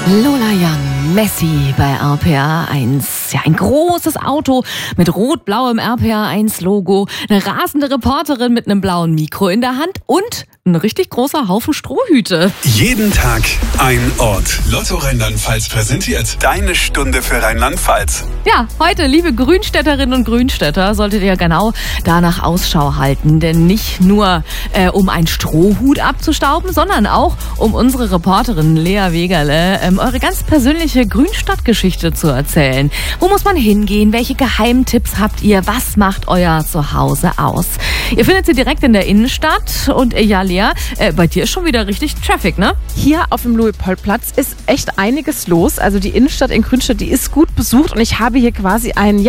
Lola Young, Messi bei RPA 1. Ja, ein großes Auto mit rot-blauem RPA 1 Logo, eine rasende Reporterin mit einem blauen Mikro in der Hand und ein richtig großer Haufen Strohhüte. Jeden Tag ein Ort. Lotto Rheinland-Pfalz präsentiert deine Stunde für Rheinland-Pfalz. Ja, heute, liebe Grünstädterinnen und Grünstädter, solltet ihr genau danach Ausschau halten. Denn nicht nur um einen Strohhut abzustauben, sondern auch um unsere Reporterin Lea Wegerle eure ganz persönliche Grünstadtgeschichte zu erzählen. Wo muss man hingehen? Welche Geheimtipps habt ihr? Was macht euer Zuhause aus? Ihr findet sie direkt in der Innenstadt. Und ja, Lea, bei dir ist schon wieder richtig Traffic, ne? Hier auf dem Luitpoldplatz ist echt einiges los. Also die Innenstadt in Grünstadt, die ist gut besucht. Und ich habe hier quasi einen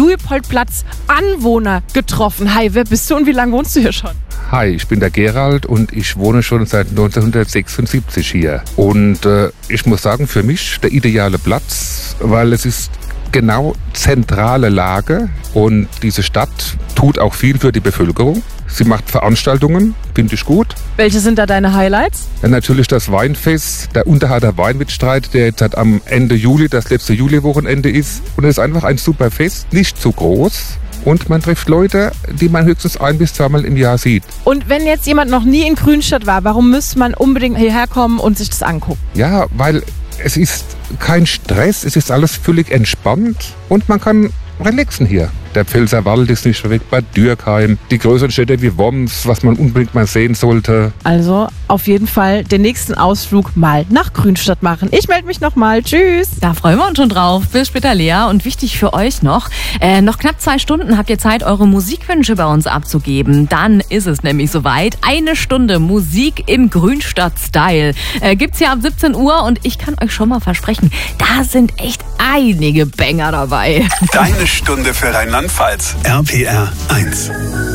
Luitpoldplatz-Anwohner getroffen. Hi, wer bist du und wie lange wohnst du hier schon? Hi, ich bin der Gerald und ich wohne schon seit 1976 hier. Und ich muss sagen, für mich der ideale Platz, weil es ist genau zentrale Lage und diese Stadt tut auch viel für die Bevölkerung. Sie macht Veranstaltungen, finde ich gut. Welche sind da deine Highlights? Ja, natürlich das Weinfest, der Unterharder Weinwettstreit, der jetzt am Ende Juli, das letzte Juliwochenende ist. Und es ist einfach ein super Fest, nicht zu groß. Und man trifft Leute, die man höchstens 1- bis 2-mal im Jahr sieht. Und wenn jetzt jemand noch nie in Grünstadt war, warum müsste man unbedingt hierher kommen und sich das angucken? Ja, weil es ist kein Stress, es ist alles völlig entspannt und man kann relaxen hier. Der Pfälzer Wald ist nicht weg, bei Dürkheim, die größeren Städte wie Worms, was man unbedingt mal sehen sollte. Also auf jeden Fall den nächsten Ausflug mal nach Grünstadt machen. Ich melde mich nochmal. Tschüss. Da freuen wir uns schon drauf. Bis später, Lea. Und wichtig für euch noch knapp 2 Stunden habt ihr Zeit, eure Musikwünsche bei uns abzugeben. Dann ist es nämlich soweit. 1 Stunde Musik im Grünstadt-Style. Gibt's hier ab 17 Uhr und ich kann euch schon mal versprechen, da sind echt einige Banger dabei. Deine Stunde für Rheinland-Pfalz. RPR 1.